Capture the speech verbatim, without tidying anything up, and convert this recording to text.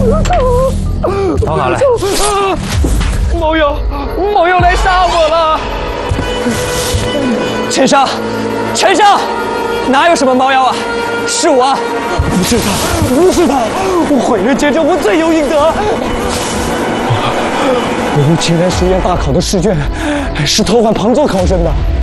到哪来？ 某友，某友来杀我了！ 陈少，陈少，哪有什么猫妖啊？是我， 不是他，不是他，我毁了奸臣，我罪有应得。我用前来书院大考的试卷，是偷换庞总考生的。